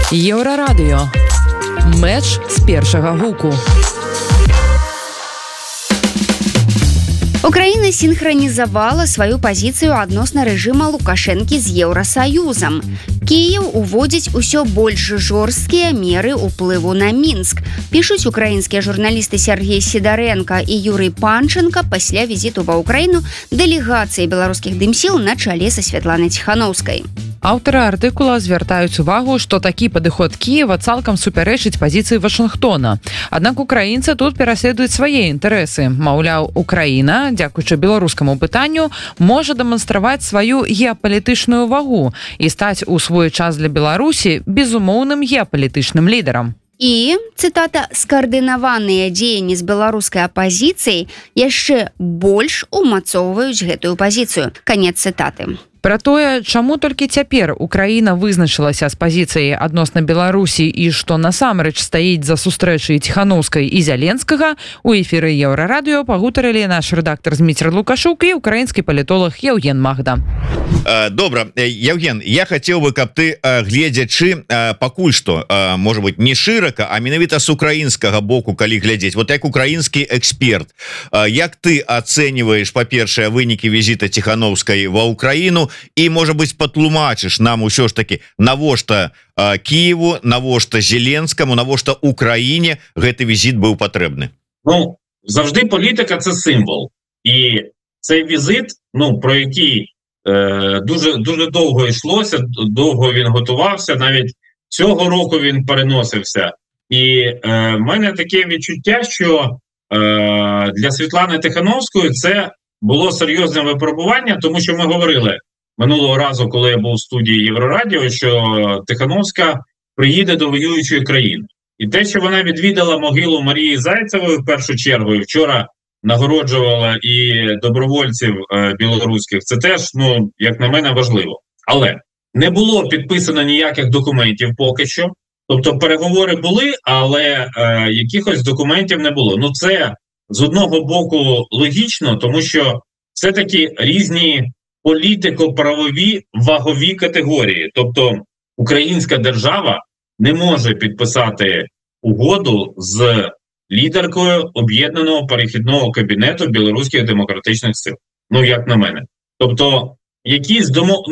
Єврорадіо. Меч з першого гуку. Украина синхронизовала свою позицию адносна рэжыма Лукашэнкі з Еўрасаюзам. Киев уводзіць усё больш жорсткія меры ўплыву на Мінск. Пішуць украінскія журналісты Сергей Сидоренко і Юрий Панченко пасля візіту ва Украіну дэлегацыі беларускіх дымсіл на чале са Святланай Ціханаўскай. Аўтары артыкула звяртаюць увагу, што такі падыход Кіева цалкам супярэчыць пазіцыі Вашынгтона. Аднак украінцы тут пераследуюць свае інтарэсы. Маўляў, Украіна, дзякуючы беларускаму пытанню, можа дэманстраваць сваю геапалітычную вагу і стаць у свой час для Беларусі безумоўным геапалітычным лідарам. І, цытата, скаардынаваныя дзеянні з беларускай апазіцыяй яшчэ больш умацоўваюць гэтую пазіцыю. Канец цытаты. Пра тое, чаму толькі цяпер Украіна вызначылася з пазіцыяй адносна Беларусі і што насамрэч стаіць за сустрэчай Ціханаўскай і Зяленскага, у эфіры Еўрарадыё пагутарылі наш рэдактар Зміцер Лукашук і украінскі палітолог Яўген Магда. Добра, Яўген, я хацеў бы, каб ты, гледзячы пакуль што, можа быть, не шырака, а менавіта з украінскага боку, калі глядзець, вот як украінскі эксперт, як ты ацэньваеш, па-першае, вынікі візіта Ціханаўскай ва Украіну, і, можа быць, патлумачыш нам усё ж таки, навошта Киеву, навошта Зеленскаму, навошта Украіне гэты візит быў патрэбны? Ну, завжди політика – це символ. І цей візит, ну, про який дуже довго йшлося, довго він готувався, навіть цього року він переносився. І в мене таке відчуття, що для Світлани Тихановської це було серйозне випробування, тому що ми говорили минулого разу, коли я був у студії Єврорадіо, що Тихановська приїде до воюючої країни. І те, що вона відвідала могилу Марії Зайцевої в першу чергу, і вчора нагороджувала і добровольців білоруських, це теж, ну, як на мене, важливо. Але не було підписано ніяких документів поки що. Тобто переговори були, але якихось документів не було. Ну це з одного боку логічно, тому що все-таки різні політико-правові вагові категорії. Тобто українська держава не може підписати угоду з лідеркою Об'єднаного перехідного кабінету білоруських демократичних сил. Ну, як на мене. Тобто, якісь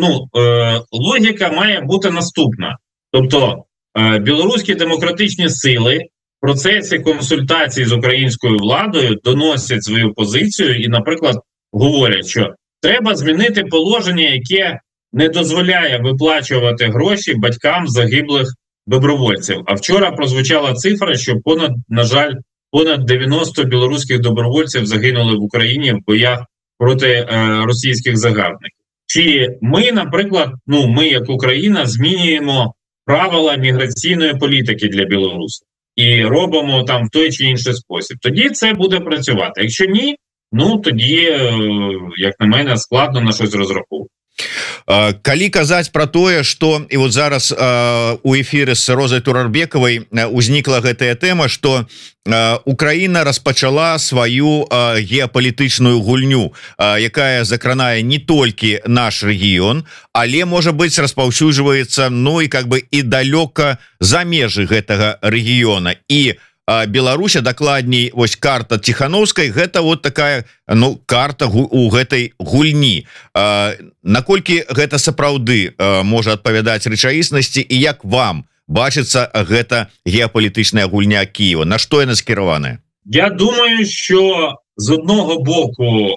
логіка має бути наступна. Тобто, білоруські демократичні сили в процесі консультацій з українською владою доносять свою позицію і, наприклад, говорять, що треба змінити положення, яке не дозволяє виплачувати гроші батькам загиблих добровольців. А вчора прозвучала цифра, що понад 90 білоруських добровольців загинули в Україні в боях проти російських загарбників. Чи ми, наприклад, ми як Україна змінюємо правила міграційної політики для Білорусі і робимо там в той чи інший спосіб, тоді це буде працювати. Якщо ні, тоді, як на мене, складно на щось розраховувати. Калі казаць про тое, што і вот зараз у эфіры з Розай Турарбекавай узнікла гэтая тэма, што Украіна распачала сваю геапалітычную гульню, якая закранае не толькі наш рэгіён, але, можа быць, распаўсюджваецца, і как бы і далёка за межы гэтага рэгіёна. І Беларусь, дакладней, вось карта Ціханаўскай, гэта вот такая, карта у гэтай гульні. Наколькі гэта сапраўды можа адпавядаць рэчаіснасці і як вам бачыцца гэта геапалітычная гульня Києва? На што яна скіраваная? Я думаю, що з одного боку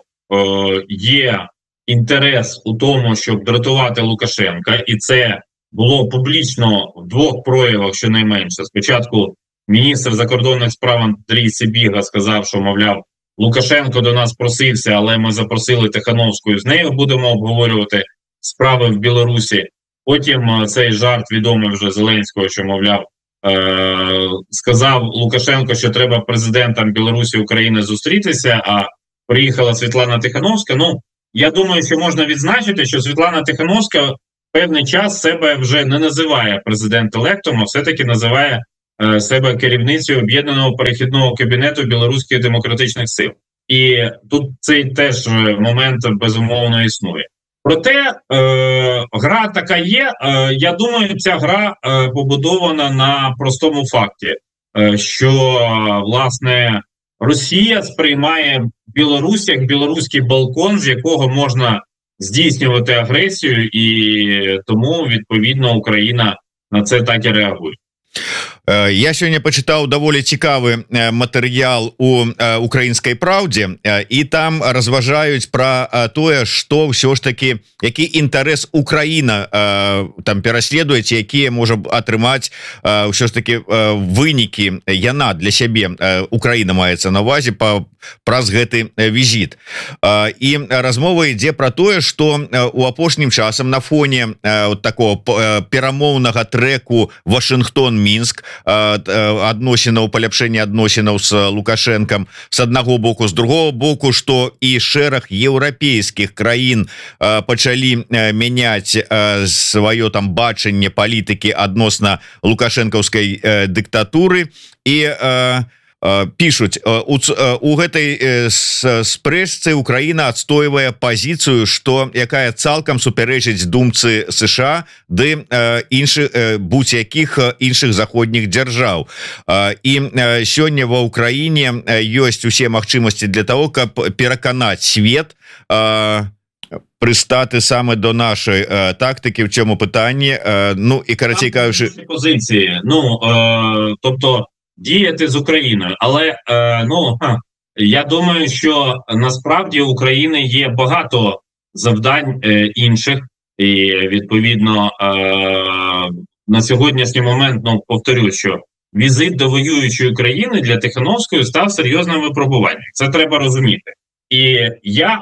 є інтерес у тому, щоб дратувати Лукашенка, і це було публічно в двох проявах щонайменше. Спочатку міністр закордонних справ Андрій Сибіга сказав, що, мовляв, Лукашенко до нас просився, але ми запросили Тихановську, і з нею будемо обговорювати справи в Білорусі. Потім цей жарт відомий вже Зеленського, що, мовляв, сказав Лукашенко, що треба президентам Білорусі і України зустрітися, а приїхала Світлана Тихановська. Я думаю, що можна відзначити, що Світлана Тихановська певний час себе вже не називає президент-електом, а все-таки називає себе керівницею Об'єднаного перехідного кабінету білоруських демократичних сил. І тут цей теж момент безумовно існує. Проте гра така є. Я думаю, ця гра побудована на простому факті, що, власне, Росія сприймає Білорусь як білоруський балкон, з якого можна здійснювати агресію, і тому, відповідно, Україна на це так і реагує. Я сёння пачытаў даволі цікавы матэрыял у украінскай праўдзе, і там разважаюць пра тое, што ўсё ж таки які інтарэс Украіна там пераследуеце, якія можа атрымаць ўсё ж таки вынікі яна для сябе. Украіна маецца на ўвазе праз гэты візіт. І размова ідзе пра тое, што у апошнім часам на фоне такого перамоўнага трэку Вашынгтон-Мінск, адносінаў, паляпшэння адносінаў з Лукашэнкам з аднаго боку, з другого боку, што і шэраг еўрапейскіх краін пачалі мяняць сваё там бачанне палітыкі адносна лукашэнкаўскай дыктатуры, і пишуць у гэтай спрэчцы Украіна адстойвае пазіцыю, што якая цалкам супярэчыць думцы США ды іншых будь-якіх іншых заходніх дзяржаў. І сёння ва Ўкраіне ёсць усе магчымасці для того, каб пераканаць свет пристати саме до нашої тактики в цьому питанні. Ну і карацей кажучи, позиції. Тобто діяти з Україною, але я думаю, що насправді у України є багато завдань інших, і відповідно на сьогоднішній момент, повторю, що візит до воюючої країни для Тихановської став серйозним випробуванням. Це треба розуміти. І я,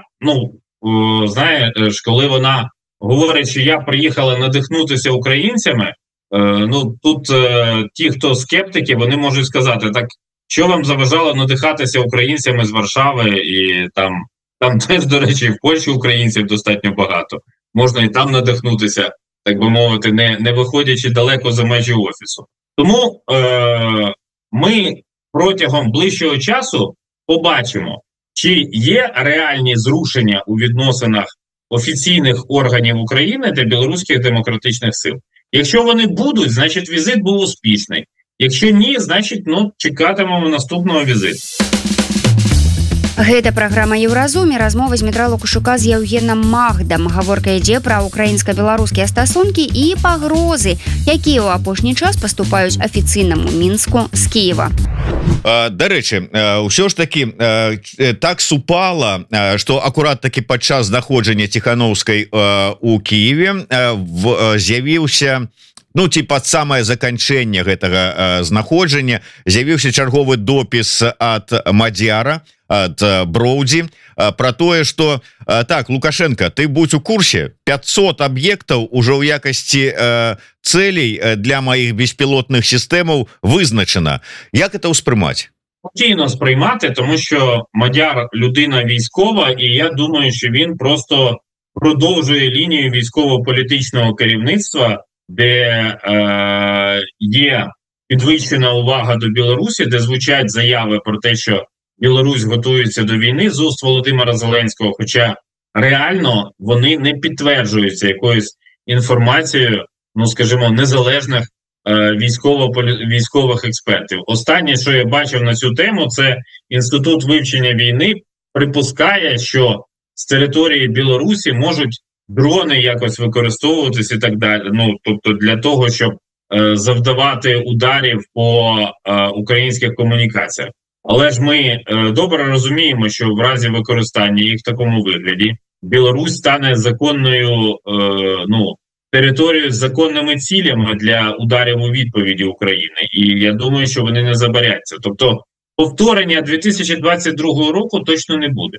знаєш, коли вона говорить, що я приїхала надихнутися українцями, тут ті, хто скептики, вони можуть сказати, так, що вам заважало надихатися українцями з Варшави, і там теж, до речі, в Польщі українців достатньо багато. Можна і там надихнутися, так би мовити, не виходячи далеко за межі офісу. Тому ми протягом ближчого часу побачимо, чи є реальні зрушення у відносинах офіційних органів України та білоруських демократичних сил. Якщо вони будуть, значить візит був успішний. Якщо ні, значить, чекатимемо наступного візиту. Гэта праграма Еўразум, размова Змітра Лукашука з Яўгенам Магдам. Гаворка ідзе пра украінска-беларускія стасункі і пагрозы, якія ў апошні час паступаюць афіцыйнаму Мінску з Кіева. Дарэчы, ўсё ж такі так супала, што акурат такі падчас знаходжання Ціханаўскай у Кіеве з'явіўся пад самае заканчэнне гэтага знаходжання з'явіўся чарговы допіс ад Мадзяра, ад Броўдзі, про тое, што так, Лукашенко, ты будь у курсе, 500 аб'ектаў ужо ў якасці цэлей для маіх беспілотных сістэмаў вызначана. Як это ўспрымаць? Спокійно сприймати, тому що Мадяр людина військова, і я думаю, що він просто продовжує лінію військово-політичного керівництва, де є підвищена увага до Білорусі, де звучать заяви про те, що Білорусь готується до війни з уст Володимира Зеленського, хоча реально вони не підтверджуються якоюсь інформацією, скажімо, незалежних військових експертів. Останнє, що я бачив на цю тему, це Інститут вивчення війни припускає, що з території Білорусі можуть дрони якось використовуватись і так далі. Тобто для того, щоб завдавати ударів по українських комунікаціях. Але ж ми добре розуміємо, що в разі використання їх в такому вигляді Білорусь стане законною, територією з законними цілями для ударів у відповіді України. І я думаю, що вони не забаряться. Тобто повторення 2022 року точно не буде.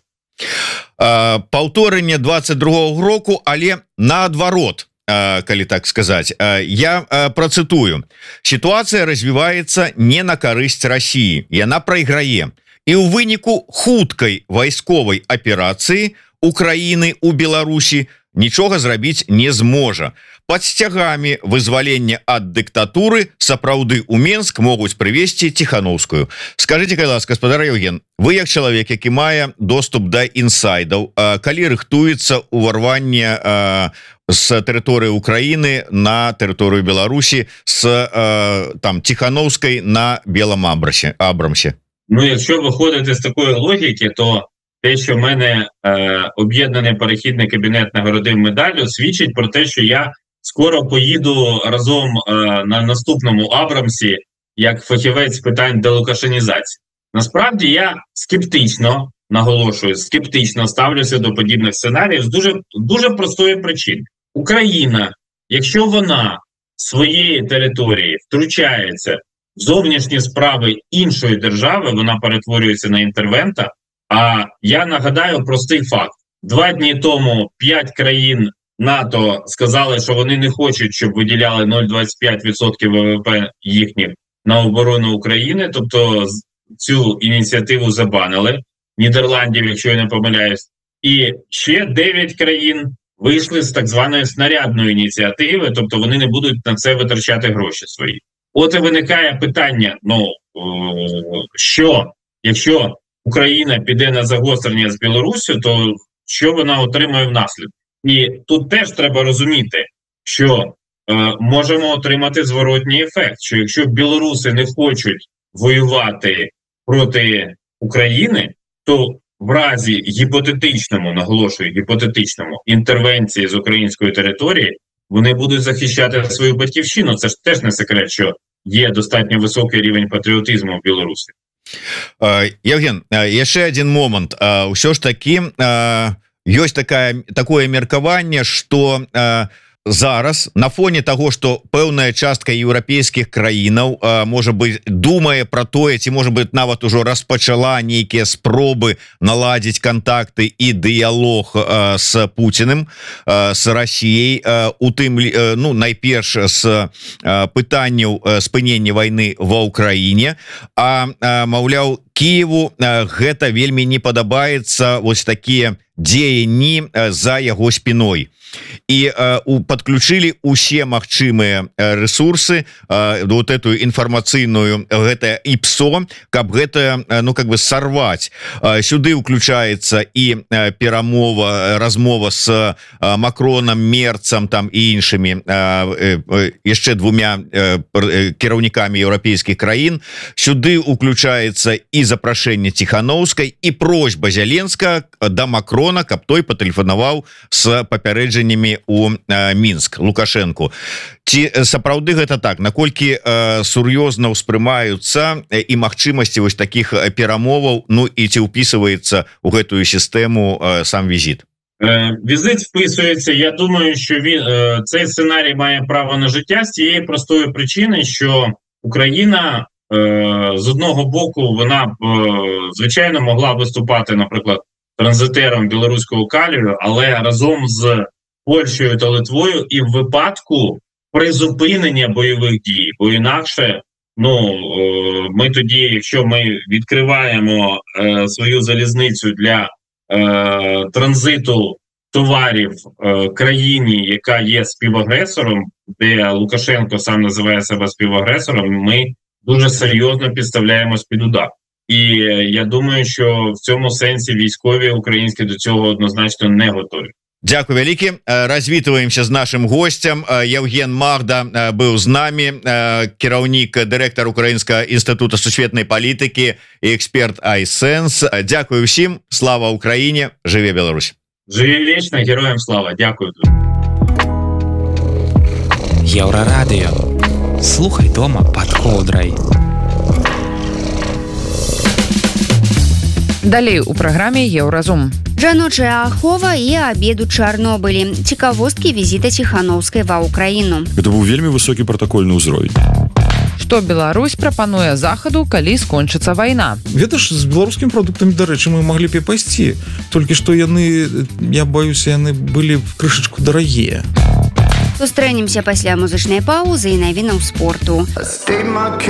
Паўторэнне 22-го року, але наадварот, калі так сказаць. Я працытую. Сітуацыя развіваецца не на карысць Расіі. Яна прайграе. І ў выніку хуткай вайсковай аперацыі Украіны ў Беларусі нічога зрабіць не зможа. под сцягамі вызвалення ад дыктатуры сапраўды ў Менск могуць прывесці Тихановскую. Скажите, калі ласка, гаспадар Евген, вы як чалавек, які мае доступ да інсайдаў, калі рыхтуецца ўварванне з тэрыторыі Украіны на тэрыторыю Беларусі з там Тихановскай на Белом Абрамсе? Ну, якщо виходити з такої логіки, то те, що в мене об'єднаний перехідний кабінет нагородив медаллю, свідчить про те, що я скоро поїду разом на наступному Абрамсі як фахівець з питань делукашенізації. Насправді я скептично, наголошую, скептично ставлюся до подібних сценаріїв з дуже простої причини. Україна, якщо вона своєї території втручається в зовнішні справи іншої держави, вона перетворюється на інтервента. А я нагадаю простий факт. 2 дні тому 5 країн НАТО сказали, що вони не хочуть, щоб виділяли 0,25% ВВП їхніх на оборону України. Тобто цю ініціативу забанили. Нідерландів, якщо я не помиляюсь. І ще 9 країн вийшли з так званої снарядної ініціативи, тобто вони не будуть на це витрачати гроші свої. От і виникає питання, що, якщо Україна піде на загострення з Білоруссю, то що вона отримає внаслідок? І тут теж треба розуміти, що можемо отримати зворотній ефект, що якщо білоруси не хочуть воювати проти України, то в разі гіпотетичному, наголошую, гіпотетичному інтервенції з української території, вони будуть захищати свою батьківщину. Це ж теж не секрет, що є достатньо високий рівень патріотизму в Білорусі. Евген, яшчэ один момант. Ўсё ж таки ёсць такое меркаванне, што зараз на фоне того, что пэўная частка еўрапейскіх краінаў можа быть думае про тое, ці можа быть нават ужо распачала нейкія спробы наладзіць контакты і дыялог с Путиным, с Россией, у тым найперш с пытанняў спынення войны ва Украіне, а маўляў, Киеву гэта вельмі не падабаецца вось такія дзеянні за яго спиной. І подключили усе магчымыя ресурсы, вот эту інфармацыйную, гэта ІПСО, каб гэта сорваць. Сюды ўключаецца і размова с Макроном, Мерцам там і іншымі яшчэ 2 кіраўнікамі еўрапейскіх краін. Сюды ўключаецца і запрашэнне Тихановскай, і просьба Зеленскага да Макрона, каб той патэлефанаваў с папярэджаннямі у Мінск Лукашенку. Ці сапраўды гэта так? Наколькі сур'ёзна ўспрымаюцца і магчымасці вось такіх перамоваў, і ці ўпісваецца ў гэтую сістэму сам візит? Візит вписується. Я думаю, що цей сценарій має право на життя з тієї простої причини, що Україна з одного боку, вона звичайно могла виступати, наприклад, транзитером білоруського калію, але разом з Польщею та Литвою і в випадку призупинення бойових дій. Бо інакше, ми тоді, якщо ми відкриваємо свою залізницю для транзиту товарів країні, яка є співагресором, де Лукашенко сам називає себе співагресором, ми дуже серйозно підставляємось під удар. І я думаю, що в цьому сенсі військові українські до цього однозначно не готові. Дякую вялікі. Развітваемся з нашим гостем. Евген Магда быў з намі, кіраўнік, дырэктар Украінскага інстытута сусветнай палітыкі і эксперт iSense. Дякую ўсім. Слава Украіне. Жыве Беларусь. Жыве вечна, героям слава. Дякую. Еўрарадыё. Слухай дома пад коўдрай. Далей у праграме Еўразум. Жаночая ахова і абед у Чарнобылі. Цікавосткі візіта Тихановскай ва Украіну. Гэта быў вельмі высокі пратакольны ўзровень. Што Беларусь прапануе захаду, калі скончыцца вайна? Ведаеш, з беларускімі прадуктамі, дарэчы, мы маглі б і пайсці. Толькі што яны, я баюся, яны былі крышачку дарагія. Сустрэнемся пасля музычнай паўзы і навінаў спорту.